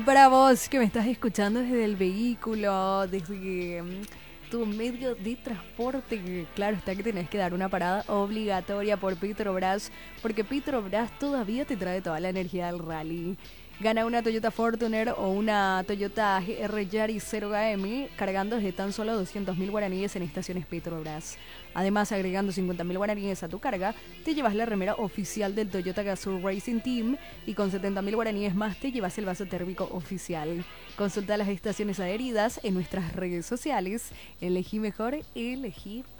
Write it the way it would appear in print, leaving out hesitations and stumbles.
para vos que me estás escuchando desde el vehículo, desde tu medio de transporte, que claro está que tenés que dar una parada obligatoria por Petrobras, porque Petrobras todavía te trae toda la energía del rally. Gana una Toyota Fortuner o una Toyota GR Yaris 0KM cargando desde tan solo 200.000 guaraníes en estaciones Petrobras. Además, agregando 50.000 guaraníes a tu carga, te llevas la remera oficial del Toyota Gazoo Racing Team y con 70.000 guaraníes más te llevas el vaso térmico oficial. Consulta las estaciones adheridas en nuestras redes sociales. Elegí mejor, elegí